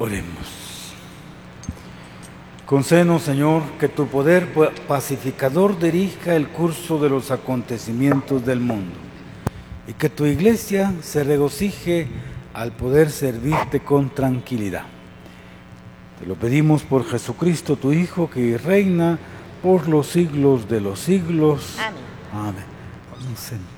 Oremos. Concédenos, Señor, que tu poder pacificador dirija el curso de los acontecimientos del mundo y que tu Iglesia se regocije al poder servirte con tranquilidad. Te lo pedimos por Jesucristo, tu Hijo, que reina por los siglos de los siglos. Amén. Amén. Nos sentamos.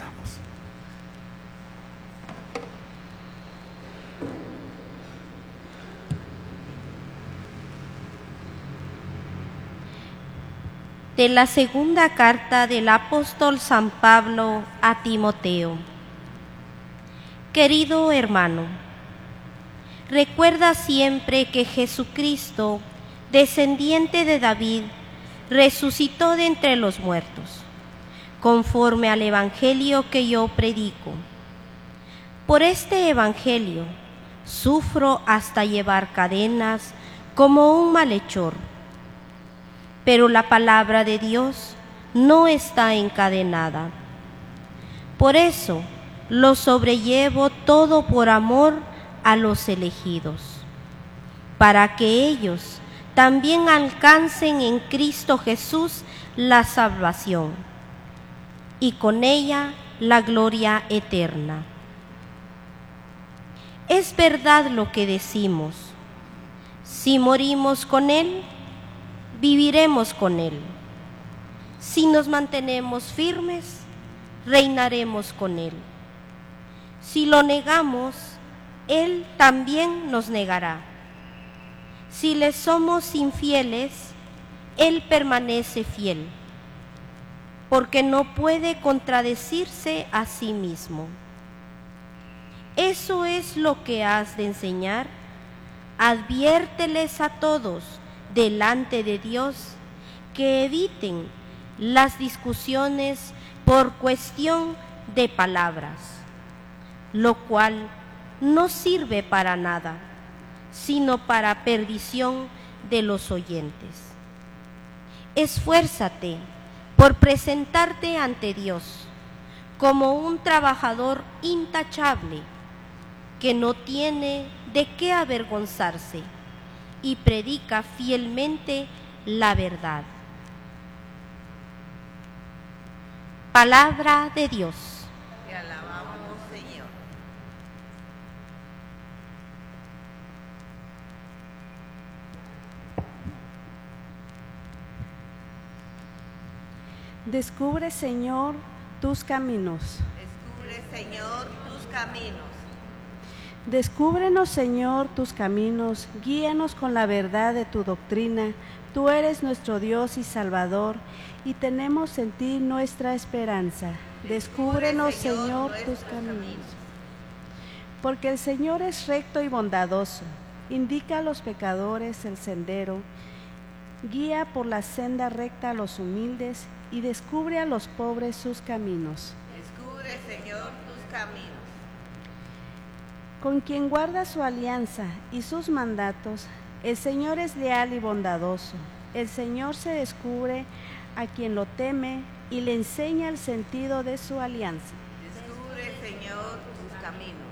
De la segunda carta del apóstol San Pablo a Timoteo. Querido hermano, recuerda siempre que Jesucristo, descendiente de David, resucitó de entre los muertos, conforme al evangelio que yo predico. Por este evangelio sufro hasta llevar cadenas como un malhechor. Pero la palabra de Dios no está encadenada. Por eso lo sobrellevo todo por amor a los elegidos, para que ellos también alcancen en Cristo Jesús la salvación y con ella la gloria eterna. Es verdad lo que decimos: si morimos con Él, viviremos con Él. Si nos mantenemos firmes, reinaremos con Él. Si lo negamos, Él también nos negará. Si le somos infieles, Él permanece fiel, porque no puede contradecirse a sí mismo. Eso es lo que has de enseñar. Adviérteles a todos delante de Dios que eviten las discusiones por cuestión de palabras, lo cual no sirve para nada, sino para perdición de los oyentes. Esfuérzate por presentarte ante Dios como un trabajador intachable que no tiene de qué avergonzarse y predica fielmente la verdad. Palabra de Dios. Te alabamos, Señor. Descubre, Señor, tus caminos. Descubre, Señor, tus caminos. Descúbrenos, Señor, tus caminos, guíanos con la verdad de tu doctrina. Tú eres nuestro Dios y Salvador, y tenemos en ti nuestra esperanza. Descúbrenos, Señor, tus caminos. Porque el Señor es recto y bondadoso, indica a los pecadores el sendero, guía por la senda recta a los humildes y descubre a los pobres sus caminos. Descubre, Señor, tus caminos. Con quien guarda su alianza y sus mandatos, el Señor es leal y bondadoso. El Señor se descubre a quien lo teme y le enseña el sentido de su alianza. Descubre, Señor, tus caminos.